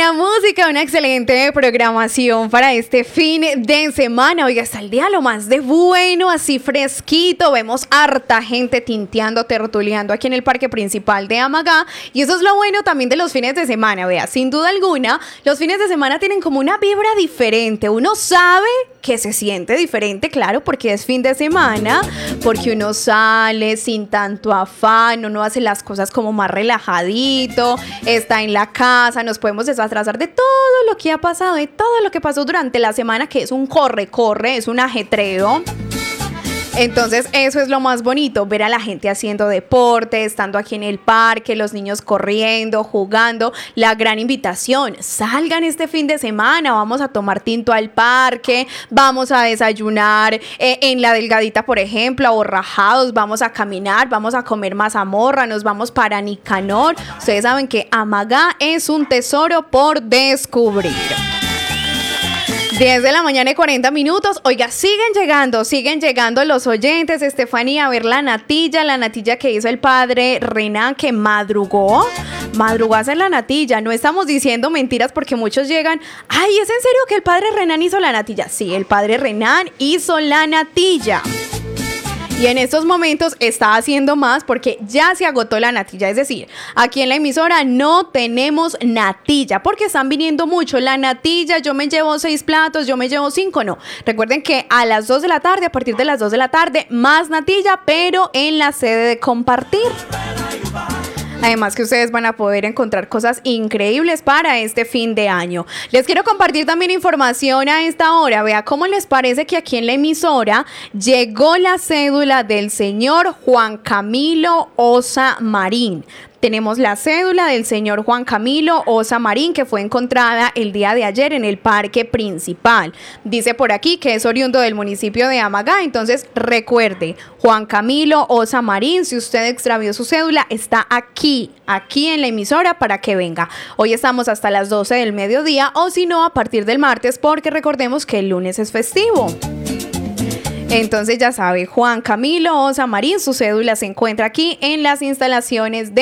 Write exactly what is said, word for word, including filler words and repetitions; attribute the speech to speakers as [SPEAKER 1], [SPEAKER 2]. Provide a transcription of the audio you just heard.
[SPEAKER 1] buena música, una excelente programación para este fin de semana. Oiga, está el día lo más de bueno, así fresquito. Vemos harta gente tinteando, tertuleando aquí en el parque principal de Amagá. Y eso es lo bueno también de los fines de semana. Vea, sin duda alguna, los fines de semana tienen como una vibra diferente. Uno sabe que se siente diferente, claro, porque es fin de semana, porque uno sale sin tanto afán, uno hace las cosas como más relajadito, está en la casa, nos podemos desatrasar de todo lo que ha pasado, de todo lo que pasó durante la semana, que es un corre-corre, es un ajetreo. Entonces eso es lo más bonito, ver a la gente haciendo deporte, estando aquí en el parque, los niños corriendo, jugando. La gran invitación, salgan este fin de semana, vamos a tomar tinto al parque, vamos a desayunar eh, en la Delgadita, por ejemplo, aborrajados, vamos a caminar, vamos a comer mazamorra, nos vamos para Nicanor. Ustedes saben que Amagá es un tesoro por descubrir. diez de la mañana y cuarenta minutos. Oiga, siguen llegando, siguen llegando los oyentes. Estefanía, a ver la natilla, la natilla que hizo el padre Renan, que madrugó, madrugó a hacer la natilla. No estamos diciendo mentiras porque muchos llegan, ay, ¿es en serio que el padre Renan hizo la natilla? Sí, el padre Renan hizo la natilla. Y en estos momentos está haciendo más porque ya se agotó la natilla. Es decir, aquí en la emisora no tenemos natilla porque están viniendo mucho. La natilla, yo me llevo seis platos, yo me llevo cinco. No, recuerden que a las dos de la tarde, a partir de las dos de la tarde, más natilla, pero en la sede de compartir. Además que ustedes van a poder encontrar cosas increíbles para este fin de año. Les quiero compartir también información a esta hora. Vea cómo les parece que aquí en la emisora llegó la cédula del señor Juan Camilo Osa Marín. Tenemos la cédula del señor Juan Camilo Osa Marín, que fue encontrada el día de ayer en el parque principal. Dice por aquí que es oriundo del municipio de Amagá. Entonces recuerde, Juan Camilo Osa Marín, si usted extravió su cédula, está aquí, aquí en la emisora para que venga. Hoy estamos hasta las doce del mediodía, o si no, a partir del martes, porque recordemos que el lunes es festivo. Entonces ya sabe, Juan Camilo Osa Marín, su cédula se encuentra aquí en las instalaciones de